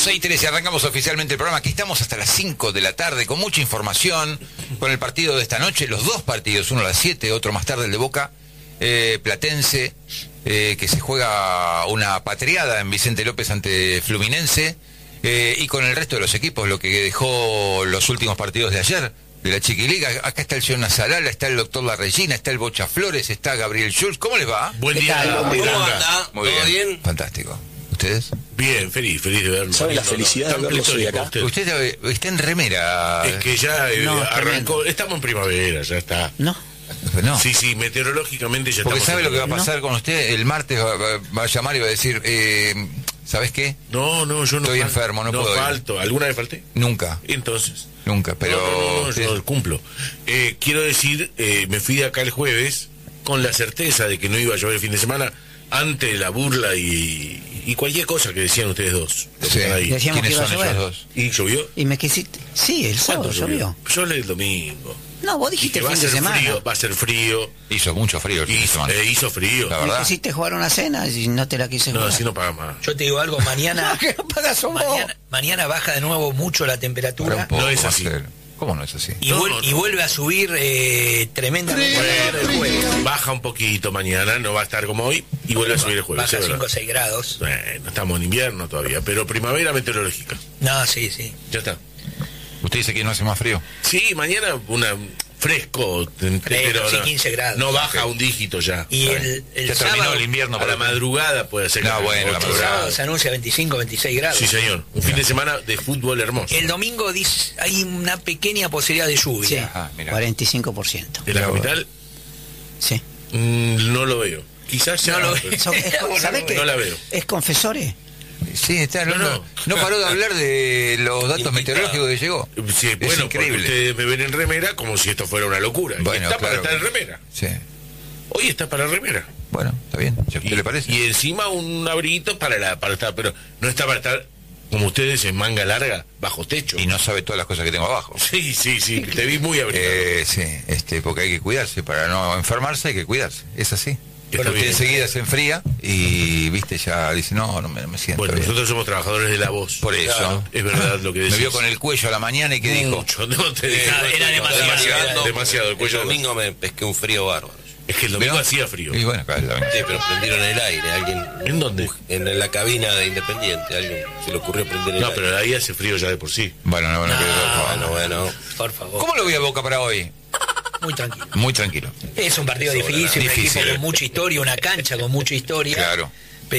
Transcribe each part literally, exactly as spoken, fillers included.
seis trece, arrancamos oficialmente el programa. Aquí estamos hasta las cinco de la tarde con mucha información, con el partido de esta noche, los dos partidos, uno a las siete, otro más tarde el de Boca, eh, Platense, eh, que se juega una patriada en Vicente López ante Fluminense, eh, y con el resto de los equipos, lo que dejó los últimos partidos de ayer, de la Chiquiliga. Acá está el señor Nazarala, está el doctor La Regina, está el Bocha Flores, está Gabriel Schulz. ¿Cómo les va? Buen día. ¿Cómo anda? Muy ¿Todo bien. bien? Fantástico. ¿Ustedes? Bien, feliz, feliz de verlo. ¿Sabe la felicidad de verlo hoy acá? Usted. Usted eh, está en remera. Es que ya eh, No, arrancó, estamos en primavera, ya está. No. No. Sí, sí, meteorológicamente ya Porque estamos. sabe en lo que va a primavera. pasar con usted. El martes va, va- va a llamar y va a decir, eh, ¿sabes qué? No, no, yo no. Estoy fal- enfermo, no puedo ir. falto. ¿Alguna vez falté? Nunca, Entonces. nunca, pero... No, no, no, yo cumplo. Eh, quiero decir, eh, me fui de acá el jueves con la certeza de que no iba a llover el fin de semana, ante la burla y, y cualquier cosa que decían ustedes dos. los que Sí. están ahí. Decíamos ¿Quiénes que iba a son ellos llover. dos? ¿Y llovió? Y me quisiste. Sí, el sábado ¿Cuándo llovió. Yo leí el domingo. No, vos Dije, dijiste el va a fin de ser semana. frío, va a ser frío. Hizo mucho frío el fin de Hizo, semana. eh, hizo frío. La Me verdad. quisiste jugar una cena y no te la quise No, jugar. así no paga más. Yo te digo algo, mañana, No, que no pagas un bobo. mañana, mañana baja de nuevo mucho la Para un temperatura poco, No es va a así. ser. ¿Cómo no es así? y, No, vuel- no. y vuelve a subir eh, tremendamente el jueves. Baja un poquito mañana, no va a estar como hoy, y vuelve a subir el jueves. Baja es verdad. cinco o seis grados. Bueno, estamos en invierno todavía, pero primavera meteorológica. No, sí, sí. Ya está. ¿Usted dice que no hace más frío? Sí, mañana una fresco, te- pero sí, no, quince grados. no baja un dígito ya. Y el, el Ya terminó sábado, el invierno. A para la madrugada puede ser. No, que- bueno, la ocho el madrugada. sábado grados. se anuncia veinticinco, veintiséis grados. Sí, señor. Un fin de semana de fútbol hermoso. El domingo dice, hay una pequeña posibilidad de Sí, lluvia. Ah, mirá. cuarenta y cinco por ciento. ¿De la capital? Sí. Mm, no lo veo. Quizás ya. No lo pero- veo. Son- es- Bueno, ¿Sabés no qué? la veo. ¿Es confesores? Sí, está hablando. No, No, no. paró de hablar de los datos Invitado. meteorológicos que llegó. Sí, Es bueno, porque increíble. ustedes me ven en remera como si esto fuera una locura. Y Bueno, está claro. para estar en remera. Sí. Hoy está para remera. Bueno, está bien. ¿A usted Y, le parece? y encima un abriguito para la para estar, pero no está para estar como ustedes en manga larga, bajo techo. Y no sabe todas las cosas que tengo abajo. Sí, sí, sí, te vi muy abrigado. Eh, sí, este, porque hay que cuidarse. Para no enfermarse hay que cuidarse. Es así. Está Pero usted bien. enseguida se enfría y, viste, ya dice, no, no me, no me siento Bueno, bien. nosotros somos trabajadores de la voz. Por eso. Claro, es verdad lo que decís. Me vio con el cuello a la mañana y ¿qué dijo? Mucho, no te digo. Era- era demasiado. demasiado, demasiado, el cuello. El domingo me pesqué un frío bárbaro. Es que el domingo ¿Vio? hacía frío. Y bueno, acá es la Sí, pero prendieron el aire. Alguien, ¿En dónde? En la cabina de Independiente. Alguien se le ocurrió prender el No, aire. pero ahí hace frío ya de por sí. Bueno, no, bueno, No, que- Bueno, bueno. Por favor. ¿Cómo lo voy a Boca para hoy? Muy tranquilo. Muy tranquilo. Es un partido difícil, un Difícil. equipo con mucha historia, una cancha con mucha historia. Claro.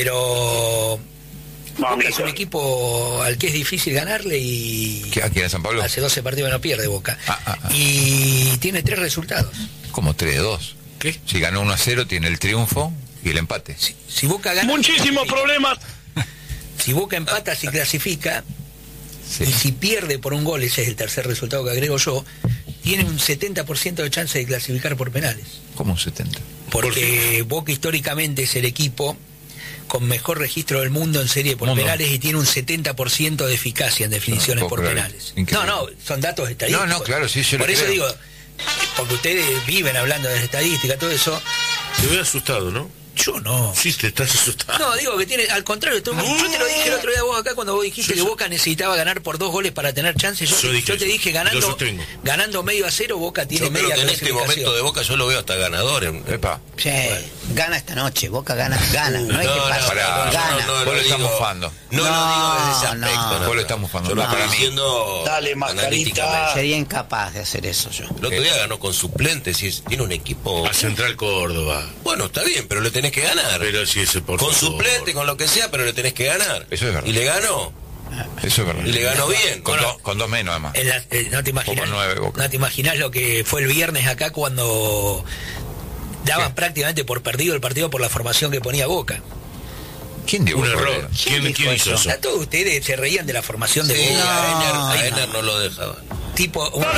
Pero Boca es un equipo al que es difícil ganarle y ¿Qué, ¿Aquí en San Pablo? hace doce partidos no pierde Boca. Ah, ah, ah. Y tiene tres resultados. Como tres de dos. ¿Qué? Si ganó uno a cero, tiene el triunfo y el empate. Si, si Boca gana, Muchísimos problemas. si Boca empata, se clasifica. Sí. Y si pierde por un gol, ese es el tercer resultado que agrego yo, tiene un setenta por ciento de chance de clasificar por penales. ¿Cómo un setenta? Porque Boca históricamente es el equipo con mejor registro del mundo en serie por Mundo. penales y tiene un setenta por ciento de eficacia en definiciones No, por puedo creer. penales. Increíble. No, no, son datos estadísticos. No, no, claro, sí, yo Por le eso creo. digo, porque ustedes viven hablando de estadística, todo eso, Te veo asustado, ¿no? yo no. Sí, te estás asustado. No, digo que tiene, al contrario, todo- yo te lo dije el otro día a vos acá cuando vos dijiste que Boca necesitaba ganar por dos goles para tener chances. Yo, Yo te- dije yo te eso. dije Lo ganando sostengo. ganando medio a cero, Boca tiene Yo creo media que en este clasificación. momento de Boca yo lo veo hasta ganador. En, Epa. Sí, gana esta noche. Boca gana, gana. No hay No, que no, pasar. pará. Gana. no, no, Vos lo lo estás digo- mofando. No, No, lo digo desde ese no. aspecto. Vos lo estás mofando. Yo lo No, estoy para mí. diciendo Dale, mascarita. analíticamente. Sería incapaz de hacer eso yo. El otro día ganó con suplentes y es- tiene un equipo. A Central Córdoba. Bueno, está bien, pero le tenés que ganar. Pero si ese por Con favor. suplente, con lo que sea, pero le tenés que ganar. Eso es verdad. Y le ganó. Eso es verdad. Y le ganó bien. Con, Bueno. dos- con dos menos, además. En la- eh, no te imaginas, Como nueve, Boca. no te imaginas lo que fue el viernes acá cuando daban ¿Qué? prácticamente por perdido el partido por la formación que ponía Boca. ¿Quién dio Un por error. perdido? ¿Quién, ¿Quién quién dijo hizo eso? eso? A todos ustedes se reían de la formación de Sí, Boca. a Ener, No, a no. Ener no lo dejaba. Tipo, un tipo-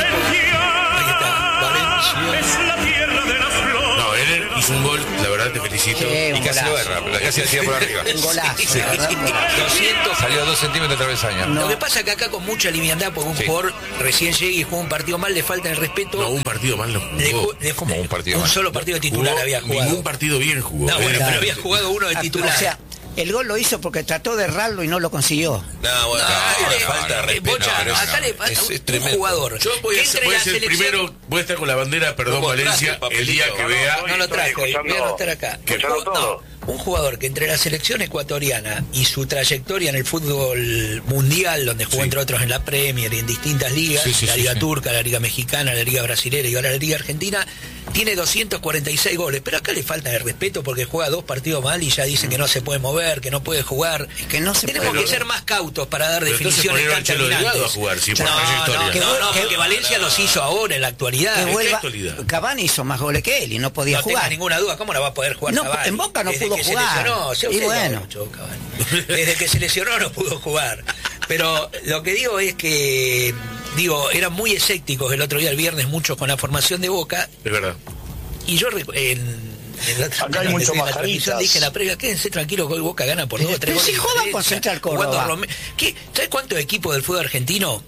ahí está, Valencia. la tierra de las flores. No, él hizo un gol, la verdad te felicito. Sí, Y un casi lo golazo. erra, pero casi la tira por arriba. Un golazo, Sí. la verdad, un golazo. doscientos. Salió a dos centímetros de travesaño. No. Lo que pasa que acá con mucha liviandad, porque un Sí. jugador recién llega y juega un partido mal, le falta el respeto. No, un partido mal no Le jugó. ju- le- Como un partido un mal. solo partido de titular Jugó- había jugado. Ningún partido bien jugó. No, bueno, Es pero diferente. había jugado uno de Ah, titular. O sea, El gol lo hizo porque trató de errarlo y no lo consiguió. No, bueno, No, no, acá le- falta de respeto. Bocha, No, pero es- acá le falta es- un- es un tremendo. jugador. Yo voy a que ser, entre voy a la ser el selección- primero, voy a estar con la bandera, perdón, Hugo, Valencia, traje, el día que papelito. vea. No lo Estoy traje, escuchando- voy a anotar acá. Que escuchando un, ju- todo. no, un jugador que entre la selección ecuatoriana y su trayectoria en el fútbol mundial, donde jugó Sí. entre otros en la Premier y en distintas ligas, Sí, sí, la sí, Liga sí. Turca, la Liga Mexicana, la Liga Brasilera y ahora la Liga Argentina, tiene doscientos cuarenta y seis goles. Pero acá le falta de respeto porque juega dos partidos mal y ya dicen que no se puede mover, que no puede jugar. Es que no se Tenemos puede. que ser más cautos para dar Pero entonces definiciones poner a tan Chelo Delgado terminantes. a jugar, sí, por no, trayectoria. no, Que no, vuel- no, que- porque Valencia los hizo ahora en la actualidad. Que ¿en qué vuelva. actualidad? Cavani hizo más goles que él y no podía No jugar. tenga ninguna duda, ¿cómo no va a poder jugar No, Cavani? en Boca no Desde pudo que se jugar. lesionó, si Y usted bueno. sabe mucho, Cavani. Desde que se lesionó no pudo jugar. Pero lo que digo es que, digo, eran muy escépticos el otro día, el viernes, muchos con la formación de Boca. Es verdad. Y yo recu- en, en la, Acá hay en mucho la más transmisión caritas. dije en la previa, quédense tranquilos que hoy Boca gana por dos o tres Pero si goles de jodan con diferencia, Central jugando Córdoba. Rome- ¿Qué? ¿Sabes cuántos equipos del fútbol argentino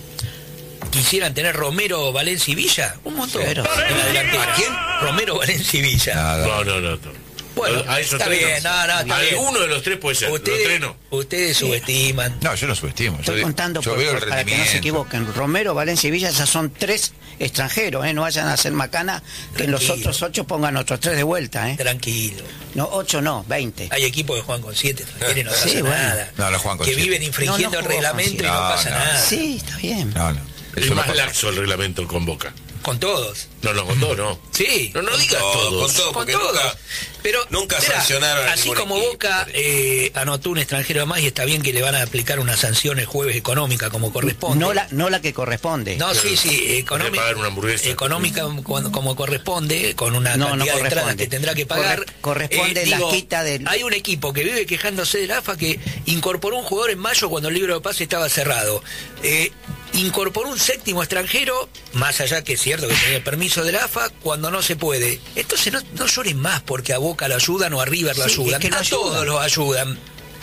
quisieran tener Romero, Valencia y Villa? Un montón. Cero. En la delantera. ¿A quién? Romero, Valencia y Villa. Nada. No, no, no. no. Bueno, a esos está tres bien, no, no, está bien. Alguno de los tres puede ser, Ustedes, los tres no. ustedes subestiman. No, yo no subestimo. Yo, Estoy di- contando yo por- veo por- el para que no se rendimiento. equivoquen. Romero, Valencia y Villa ya son tres extranjeros, ¿eh? No vayan a hacer macana que en los Tranquilo. otros ocho pongan otros tres de vuelta, ¿eh? Tranquilo. No, ocho no, veinte. Hay equipos que juegan con siete extranjeros y no Sí, pasa bueno. nada. No, no juegan con que siete. viven infringiendo No, no el jugó con reglamento y siete. no, No, pasa no. nada. Sí, está bien. No, no. Es Eso no más pasa. laxo el reglamento con Boca. Con todos. No, no, con dos no. Sí. No, no Con digas todos, todos. con todos. Con porque todos. nunca- Pero nunca mirá, sancionaron a así ningún como equipo, Boca por eh, anotó un extranjero más y está bien que le van a aplicar una sanción el jueves económica como corresponde. No la, no la que corresponde. No, sí, sí, Podría económica, pagar una hamburguesa. económica como, como corresponde, con una No, no cantidad de entradas corresponde. que tendrá que pagar. Corre- corresponde la quita del- Hay un equipo que vive quejándose del A F A que incorporó un jugador en mayo cuando el libro de pase estaba cerrado. Eh, incorporó un séptimo extranjero, más allá que es cierto que tenía el permiso del A F A, cuando no se puede. Entonces no, no lloren más porque a Boca lo ayudan o a River lo Sí, ayudan. es que lo a todos ayudan. los ayudan.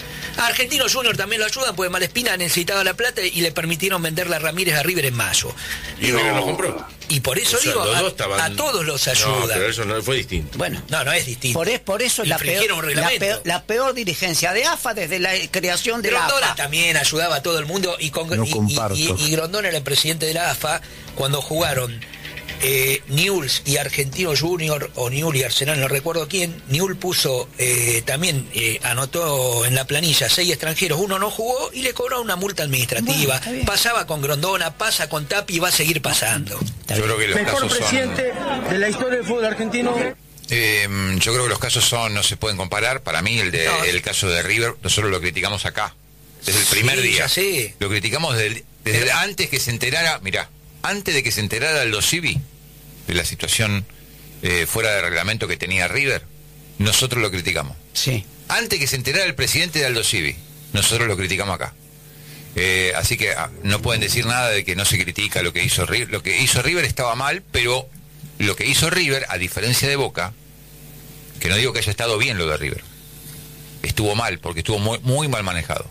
A Argentinos Junior también lo ayudan porque Malespina necesitaba la plata y le permitieron venderle a Ramírez a River en mayo. Y River lo compró. Y por eso O sea, digo, los a, dos estaban- a todos los No, ayudan. pero eso no fue distinto. Bueno, No, no es distinto. por, es, por eso es la peor, Infringieron un la, reglamento. peor, la peor dirigencia de A F A desde la creación de la A F Grondona A. también ayudaba a todo el mundo y, con, No y- y- comparto. y- y Grondona era el presidente de la A F A cuando jugaron eh, Newell's y Argentino Junior o Newell y Arsenal, no recuerdo quién. Newell puso eh, también, eh, anotó en la planilla seis extranjeros, uno no jugó y le cobró una multa administrativa. Bueno, está bien. Pasaba con Grondona, pasa con Tapi y va a seguir pasando. Yo creo que los Mejor casos presidente de la historia del fútbol argentino. son... eh, yo creo que los casos son, no se pueden comparar. Para mí, el de No. el caso de River, nosotros lo criticamos acá. Desde el primer Sí, día. ya sé. Lo criticamos desde, el- desde el- antes que se enterara, mirá, antes de que se enterara Aldo Civi de la situación eh, fuera de reglamento que tenía River, nosotros lo criticamos. Sí. Antes que se enterara el presidente de Aldo Civi, nosotros lo criticamos acá. Eh, así que ah, no pueden decir nada de que no se critica lo que hizo River. Lo que hizo River estaba mal, pero lo que hizo River, a diferencia de Boca, que no digo que haya estado bien lo de River, estuvo mal, porque estuvo muy, muy mal manejado,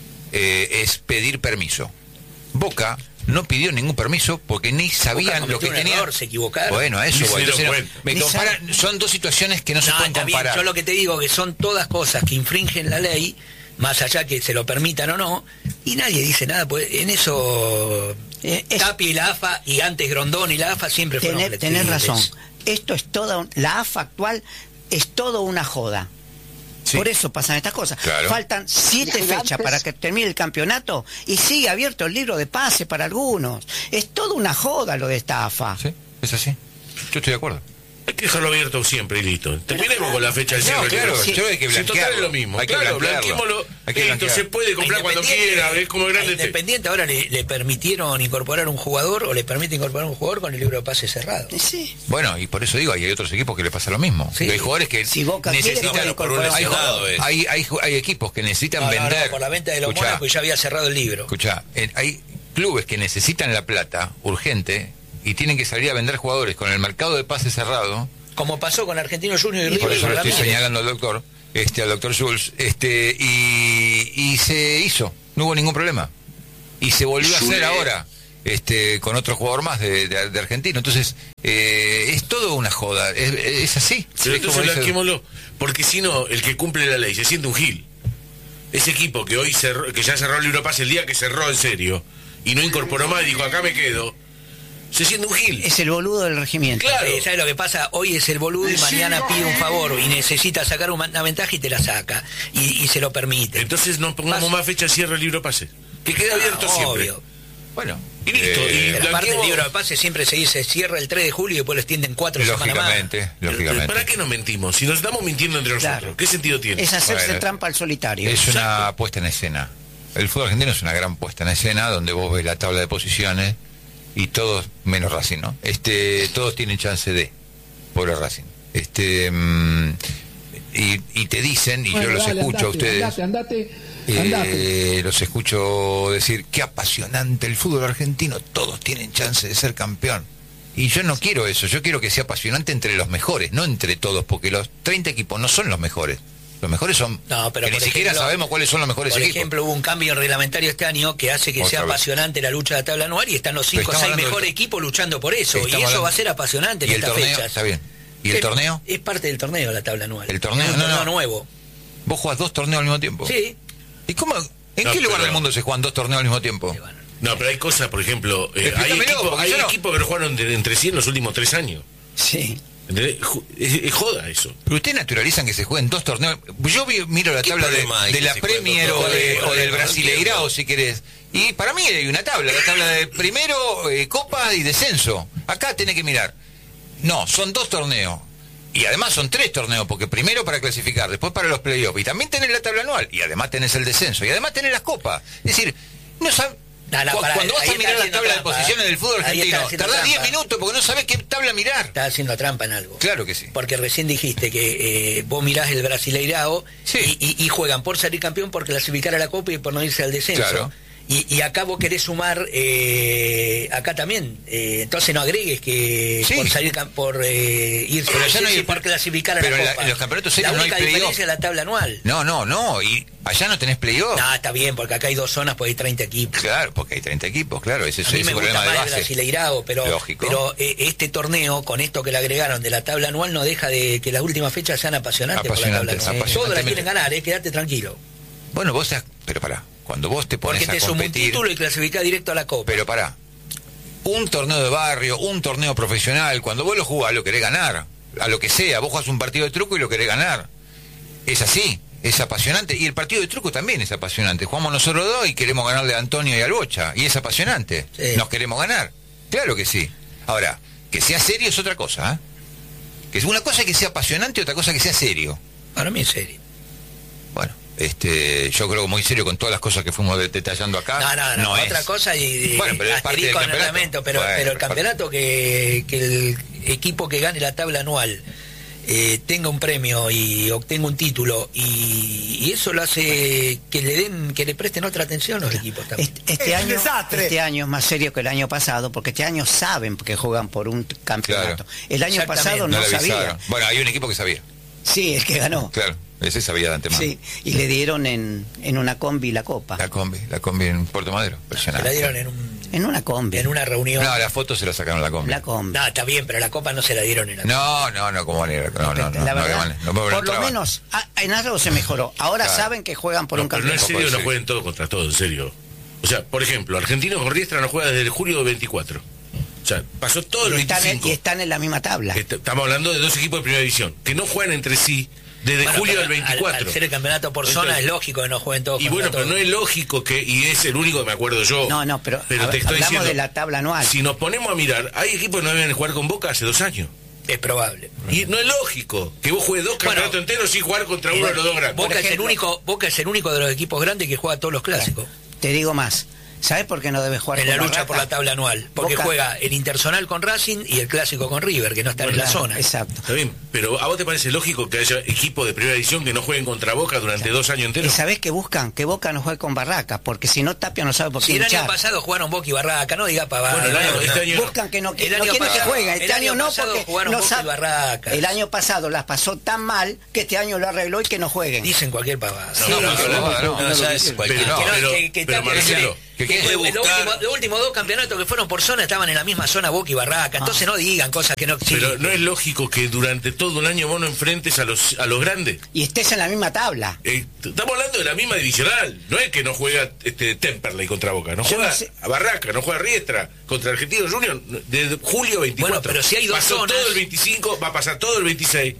eh, es pedir permiso. Boca no pidió ningún permiso porque ni sabían cometió lo que un tenían. error, se equivocaron. Bueno, a eso Ni voy. se dieron Entonces, no, cuenta. me Ni comparan- saben. son dos situaciones que no, se No, pueden está bien. comparar. Yo lo que te digo que son todas cosas que infringen la ley, más allá que se lo permitan o no, y nadie dice nada, pues en eso Eh, es- Tapi y la A F A y antes Grondón y la A F A siempre fueron Tener, tenés flexibles. razón. Esto es toda, un- la A F A actual es todo una joda. Sí. Por eso pasan estas cosas. Claro. Faltan siete fechas para que termine el campeonato y sigue abierto el libro de pase para algunos. Es toda una joda lo de esta A F A. Sí, es así. Yo estoy de acuerdo. Hay que dejarlo abierto siempre y listo. Terminemos con la fecha del No, cierre. claro, que- yo hay que Si total blanquearlo. es lo mismo. Hay que claro, blanquearlo. blanquémoslo. Hay que Esto blanquear. se puede comprar cuando Independiente- quiera. Es como a grande. este. Independiente ahora le, le permitieron incorporar un jugador o le permite incorporar un jugador con el libro de pase cerrado. Sí. Bueno, y por eso digo, hay otros equipos que le pasa lo mismo. Sí. Hay jugadores que Si Boca quiere, necesitan... puede por un incorporar hay, un lesionado jugador. es. hay, hay, hay equipos que necesitan No, no, vender... no, por la venta de los Escuchá, Mónacos ya había cerrado el libro. Escuchá, eh, hay clubes que necesitan la plata urgente y tienen que salir a vender jugadores con el mercado de pase cerrado. Como pasó con Argentino Junior y Y River. por eso con lo estoy Ramírez. señalando al doctor, este, al doctor Jules, este, y, y se hizo, no hubo ningún problema. Y se volvió a hacer ahora, este, con otro jugador más de, de, de Argentino. Entonces, eh, es todo una joda, es, es así. Pero Es como entonces dice- blanquémoslo. Porque si no, el que cumple la ley se siente un gil. ese equipo que hoy cerró, que ya cerró el libro de pase el día que cerró en serio, y no incorporó más, dijo, acá me quedo, se siente un gil. Es el boludo del regimiento. Claro, ¿sabes lo que pasa? Hoy es el boludo y mañana pide un favor y necesita sacar una ventaja y te la saca. Y, y se lo permite. Entonces no pongamos Pas- más fecha de cierre el libro de pase. Que quede abierto Ah, siempre. obvio. Bueno, Y listo. eh, y Pero aparte del blanqueemos- libro de pase siempre se dice cierra el tres de julio y después lo extienden cuatro semanas más. lógicamente, lógicamente. ¿Para qué nos mentimos? Si nos estamos mintiendo entre nosotros, Claro. ¿qué sentido tiene? Es hacerse Bueno, trampa al solitario. Es Exacto. una puesta en escena. El fútbol argentino es una gran puesta en escena donde vos ves la tabla de posiciones y todos, menos Racing, ¿no? Este, todos tienen chance de, pobre Racing. Este, mm, y, y te dicen, y Bueno, yo los dale, escucho a andate, ustedes, Andate, andate, andate. eh, los escucho decir, qué apasionante el fútbol argentino, todos tienen chance de ser campeón. Y yo no quiero eso, yo quiero que sea apasionante entre los mejores, no entre todos, porque los treinta equipos no son los mejores. Los mejores son, No, pero que ni por siquiera ejemplo- sabemos cuáles son los mejores Por equipos. ejemplo, hubo un cambio reglamentario este año que hace que Otra sea vez. apasionante la lucha de la tabla anual y están los Pero cinco o estamos seis hablando mejores del- equipos luchando por eso. Y Estamos eso hablando- va a ser apasionante en ¿Y el estas torneo? fechas. Está bien. ¿Y el Es- torneo? Es parte del torneo la tabla anual. El torneo, Es un no, torneo no. nuevo. ¿Vos jugás dos torneos al mismo tiempo? Sí. ¿Y cómo? ¿En No, qué lugar pero- del mundo se juegan dos torneos al mismo tiempo? Y bueno, No, pero hay cosas, por ejemplo, eh, hay Explícamelo, equipos, porque hay yo no- equipos que no jugaron de- entre sí en los últimos tres años. Sí. ¿Entendés? Ju- Es, es joda eso. Pero ustedes naturalizan que se jueguen dos torneos. Yo vi- miro la ¿Qué tabla de, problema hay de que la se jueguen Premier dos o, de- torneos? o del No Brasileirao, entiendo. si querés. Y para mí hay una tabla, la tabla de primero, eh, Copa y descenso. Acá tenés que mirar. No, son dos torneos. Y además son tres torneos, porque primero para clasificar, después para los playoffs. Y también tenés la tabla anual. Y además tenés el descenso. Y además tenés las copas. Es decir, no sabes... No, no, Cu- pará, Cuando vas ahí a está mirar la haciendo tabla trampa, de posiciones ¿eh? del fútbol Ahí está argentino, haciendo tardás diez trampa. minutos porque no sabés qué tabla mirar. estás haciendo trampa en algo. Claro que sí. Porque recién dijiste que eh, vos mirás el Brasileirao Sí. y, y- y juegan por salir campeón, por clasificar a la Copa y por no irse al descenso. Claro. Y, y acá vos querés sumar, eh, acá también. Eh, entonces no agregues que Sí. por salir cam- por eh, irse Pero al allá no hay- descenso y por clasificar a pero la en la- Copa. en los campeonatos serios la no hay única playoff. diferencia es la tabla anual. No, no, no. Y allá no tenés playoff. No, está bien, porque acá hay dos zonas, pues hay treinta equipos. Claro, porque hay treinta equipos, claro. Ese, A ese mí es me el gusta problema de más el base. Brasileirao, pero, Lógico. pero eh, este torneo, con esto que le agregaron de la tabla anual, no deja de que las últimas fechas sean apasionantes, por la tabla Apasionantes, anual. Todos la apasionantemente. quieren ganar, eh, quédate tranquilo. Bueno, vos estás... Pero pará, cuando vos te pones Porque te a suma un competir... título y clasificás directo a la Copa. Pero pará, un torneo de barrio, un torneo profesional, cuando vos lo jugás lo querés ganar, a lo que sea, vos jugás un partido de truco y lo querés ganar. Es así, es apasionante. Y el partido de truco también es apasionante. Jugamos nosotros dos y queremos ganarle a Antonio y al Bocha. Y es apasionante. Sí. Nos queremos ganar. Claro que sí. Ahora, que sea serio es otra cosa, ¿eh? Que una cosa es que sea apasionante y otra cosa es que sea serio. Para mí es serio. Bueno, este, yo creo que muy serio con todas las cosas que fuimos de- detallando acá. No, no, no, es. otra cosa y, y Bueno, pero es parte del asterisco en el campeonato. reglamento, pero, Bueno, pero el pero parte- campeonato que, que el equipo que gane la tabla anual eh, tenga un premio y obtenga un título y, y eso lo hace que le den, que le presten otra atención los equipos también. Este, este año, este año es más serio que el año pasado, porque este año saben que juegan por un campeonato. Claro. El año Exactamente. pasado No no, le sabía. avisaron. Bueno, hay un equipo que sabía. Sí, el que ganó. Claro, ese sabía de antemano. Sí, y le dieron en, en una combi la copa. La combi, la combi en Puerto Madero. Se Impresionante. la dieron en, un, En una combi. en una reunión. No, la foto se la sacaron la combi. La combi. No, está bien, pero la copa no se la dieron en la No, no, no, ¿cómo van a ir? No, no, no. la no, verdad, no, no, no, no, por lo no, menos ah, en algo se mejoró. Ahora Claro. saben que juegan por No, un pero no en campeonato. serio, puede no ser. jueguen todo contra todo, en serio. O sea, por ejemplo, Argentinos con Riestra no juega desde el julio del veinticuatro. O sea, pasó todo el Y están, en, veinticinco. y están en la misma tabla. Est- Estamos hablando de dos equipos de primera división que no juegan entre sí desde Bueno, julio pero del al- veinticuatro. Al, ser el campeonato por Entonces- zona es lógico que no jueguen todos Y contra bueno, pero todos. no es lógico que, y es el único que me acuerdo yo. No, no, pero, pero hab- te estoy hablamos diciendo, de la tabla anual. si nos ponemos a mirar, hay equipos que no deben jugar con Boca hace dos años. Es probable. Y no es lógico que vos juegues dos Bueno, campeonatos enteros sin jugar contra uno de los dos grandes. Boca, Por es el ejemplo. único, Boca es el único de los equipos grandes que juega todos los clásicos. Te digo más. ¿Sabes por qué no debe jugar En con la lucha Barraca? por la tabla anual. Porque Boca- juega el Interzonal con Racing y el Clásico con River, que no están en la Claro, zona. Exacto. Está bien, pero ¿a vos te parece lógico que haya equipos de primera división que no jueguen contra Boca durante dos años ¿Y enteros? sabés que buscan? Que Boca no juegue con Barraca, porque si no Tapia no sabe por Si qué el año hinchar. pasado jugaron Boca y Barraca, no diga pavada. Bueno, el año- no, este no. año no. Buscan que no, que El no año quieren que pasado- jueguen. Este el año año no, pasado porque jugaron no Boca y sabe- Barracas. El año pasado las pasó tan mal que este año lo arregló y que no jueguen. Dicen cualquier pavada. No, No, pero- no, no, no, No, ya es cualquier- Pero, Que no, pero- que- que pero Tapia Marcelo, quiere- ¿Qué, qué? Que Los últimos, los últimos dos campeonatos que fueron por zona estaban en la misma zona Boca y Barraca. Entonces no digan cosas que no existen. Pero no es lógico que durante todo el año vos no enfrentes a los a los grandes. Y estés en la misma tabla. Eh, estamos hablando de la misma divisional. No es que no juega este Temperley contra Boca. No Yo juega no sé. a Barraca, no juega Riestra contra Argentino Junior desde julio veinticuatro. Bueno, pero si hay dos Pasó zonas- todo el veinticinco, va a pasar todo el veintiséis.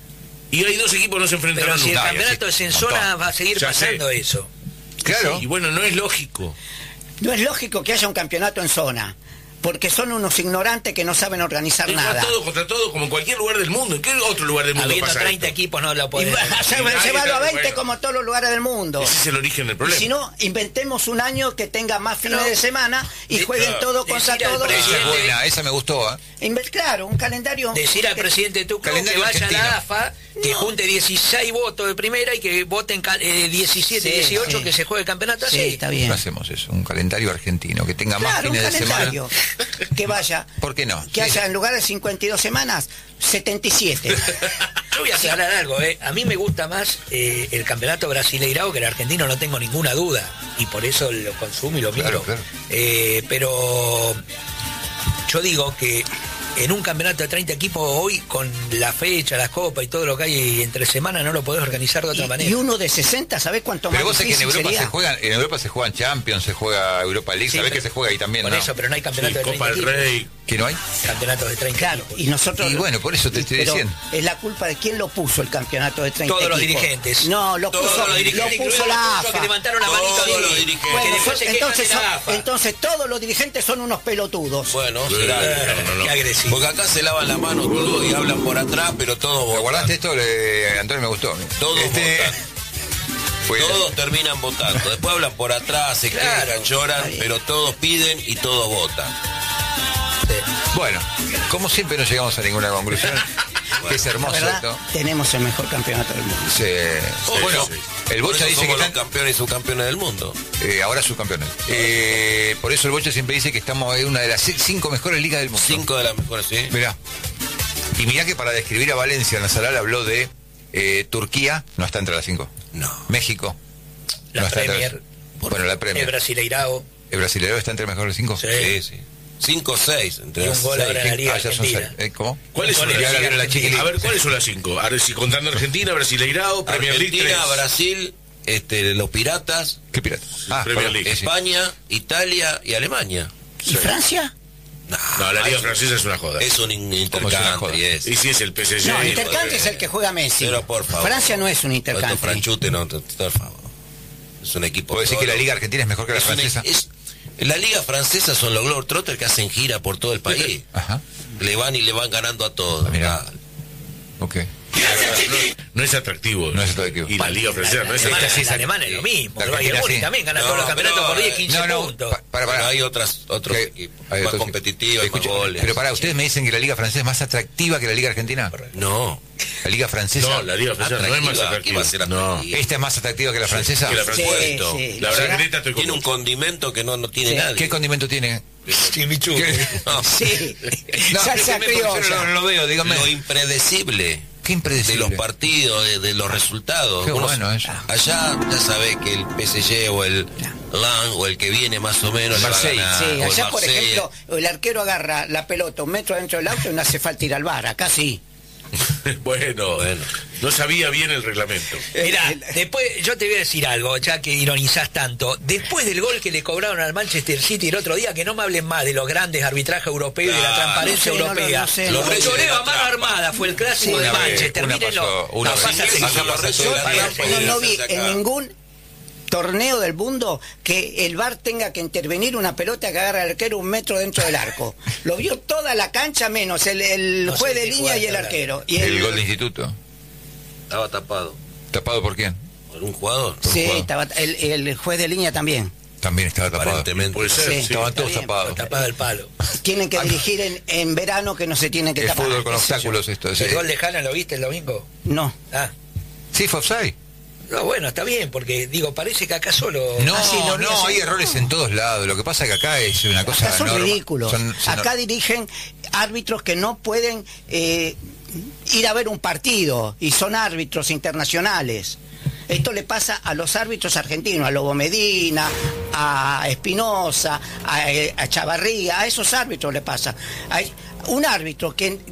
Y hay dos equipos que no se enfrentan Pero si el nunca. campeonato es en montón. zona, va a seguir Ya sé. pasando eso. Claro. Y bueno, no es lógico. No es lógico que haya un campeonato en zona, porque son unos ignorantes que no saben organizar Es nada. todo contra todo, como en cualquier lugar del mundo. ¿En qué otro lugar del mundo Habiendo pasa treinta esto? equipos no lo Y podemos. va- nadie llevarlo a está- veinte bueno. como todos los lugares del mundo. Ese es el origen del Y problema. si no, inventemos un año que tenga más fines No. de semana y De- jueguen claro. todo contra Decir al todo. Esa es presidente- buena, esa me gustó, ¿eh? Inve- Claro, un calendario. Decir al presidente Tucumán que Calendario vaya argentino. a la A F A, que No. junte dieciséis votos de primera y que voten ca- eh, diecisiete, Sí, dieciocho, sí. que se juegue el campeonato Sí, así. está bien. No hacemos eso, un calendario argentino que tenga más Claro, un fines de semana. calendario. Que vaya. ¿Por qué no? Que Sí. haya en lugar de cincuenta y dos semanas, setenta y siete. Yo voy a aclarar algo, ¿eh? A mí me gusta más eh, el campeonato brasileirao que el argentino, no tengo ninguna duda. Y por eso lo consumo y lo miro. Claro, claro. Eh, pero yo digo que en un campeonato de treinta equipos hoy, con la fecha, las copas y todo lo que hay entre semanas, no lo podés organizar de otra Y, manera. y uno de sesenta, ¿sabés cuánto Pero más vos sabés que en difícil Europa sería? se juegan, en Europa se juegan Champions, se juega Europa League, Sí, sabés pero- que se juega ahí también, Por ¿no? eso, pero no hay campeonato Sí, de treinta Copa del equipos. Rey. ¿Que no hay? Campeonatos de treinta Claro, equipos. y nosotros... Y bueno, por eso te estoy pero diciendo. es la culpa de quién lo puso el campeonato de treinta Todos los equipos. dirigentes. No, lo Todos puso, los dirigentes, lo puso incluidos la los que A F A. levantaron la manito Todos ahí. los dirigentes. Que Bueno, después son- se quejan entonces, de la son- A F A. entonces todos los dirigentes son unos pelotudos. Bueno, Sí, será. no, no, no. Qué agresivo. Porque acá se lavan la mano todo y hablan por atrás, pero todos ¿Me votan. guardaste esto, le- Antonio? Me gustó. Todos Este, votan. fue- Todos terminan votando. Después hablan por atrás, se Claro, quejan, lloran, está bien. pero todos piden y todos votan. Bueno, como siempre no llegamos a ninguna conclusión. Que es La hermoso verdad, esto. tenemos el mejor campeonato del mundo. Se- bueno, el Por Bocha eso dice que somos los están, campeones y subcampeones del mundo. eh, ahora subcampeones. Eh, por eso el Bocha siempre dice que estamos en una de las ci- cinco mejores ligas del mundo. Cinco de las mejores, ¿sí? Mirá. Y mirá que para describir a Valencia, Nazaral habló de eh, Turquía, no está entre las cinco. No. México, La no está entre las- Premier, Bueno, la el Premier. Brasileirao. ¿El brasileño está entre los mejores cinco? Sí. Sí, sí. Cinco o seis. Entre Y un las gol seis. ahora en la Liga Ah, ya son Argentina. seis. Eh, ¿Cómo? ¿Cuáles son Con las el- Ya la vieron la Argentina. chiquilina. A ver, ¿cuáles son las cinco? A ver, si contando Argentina, Brasileirao, Premier League tres. Argentina, Brasil, este, los Piratas, ¿Qué pirata? Ah, Premier perdón, League. eh, sí. España, Italia y Alemania. ¿Y Francia? No, No, la Liga es- francesa es una joda. Es un in- ¿Cómo es una joda? intercountry. Es. Y si es el P S G. No, y- intercountry es el que juega Messi. Pero por favor. Francia no es un Otro intercountry. franchute, no, por favor. Es un equipo. ¿Puedo decir que la solo. Liga Argentina es mejor que la Es un- francesa? es- la Liga Francesa son los Globetrotters que hacen gira por todo el país. Ajá. Le van y le van ganando a todos. Ah, mirá. Ah, Ok. No es atractivo. No es atractivo. Y la Liga francesa no es Alemania, atractiva. el alemán es lo mismo. La El Bayern Argentina, Múnich sí. también gana No, todos los campeonatos pero, por diez, quince No, no, puntos. pa- para, para. Pero hay otras, otros Que- equipos hay más otros competitivos, equipos. más goles. Pero para, ¿ustedes me dicen que la Liga Francesa es más atractiva que la Liga Argentina? No. La Liga Francesa. No, la Liga francesa no es más Atractiva, ¿qué atractiva. va a ser No. atractiva? ¿Esta es más atractiva que la francesa? que la Sí, francesa. sí. La verdad ¿Será? que neta estoy con Tiene un vos. condimento que no, no tiene Sí. nadie. ¿Qué condimento tiene? Chimichurri. ¿Qué? No. Sí. No, Salsa explíqueme, porque yo criolla. no, no lo veo, dígame. Lo impredecible. ¿Qué impredecible? De los partidos, de, de los resultados. Qué Uno- bueno eso. Allá ya sabés que el P S G o el Lens o el que viene más o menos le va a Marseille. ganar, Sí, o el allá por Marsella. ejemplo, el arquero agarra la pelota un metro dentro del auto y no hace falta ir al bar, acá sí. Bueno, Bueno. no sabía bien el reglamento. Mirá, después yo te voy a decir algo, ya que ironizás tanto. Después del gol que le cobraron al Manchester City el otro día, que no me hablen más de los grandes arbitrajes europeos y de la Claro, transparencia no sé, no, europea. no sé, no Un sé. choreo a La mano trampa. armada fue el clásico Sí, de una vez, Manchester. una Mírenlo. pasó, una No, vez. pasa Sí, seguido. acá pasa Yo- todo el año, Yo- No, no vi acá. en ningún torneo del mundo que el V A R tenga que intervenir una pelota que agarra al arquero un metro dentro del arco. Lo vio toda la cancha menos el, el No sé juez de de qué línea y el jugador arquero. Y El gol de instituto. Estaba tapado. ¿Tapado por quién? ¿Por un jugador? Sí, jugador. estaba, el, el juez de línea también. También estaba tapado. Aparentemente. Puede ser, Sí. sí. Estaban está todos bien, tapados. Tapado el palo. Tienen que dirigir en, en verano que no se tienen que El tapar. fútbol con qué sé yo. obstáculos esto. sí. ¿El gol de Haaland lo viste el domingo? No. Ah. Sí, fue offside. No, bueno, está bien, porque digo, parece que acá solo... No, Ah, sí, lo vi no, hace- hay errores en todos lados. Lo que pasa es que acá es una cosa Acá son norma- ridículos. son- son- Acá dirigen árbitros que no pueden eh, ir a ver un partido y son árbitros internacionales. Esto le pasa a los árbitros argentinos, a Lobo Medina, a Espinosa, a, a Chavarría, a esos árbitros le pasa. Hay un árbitro que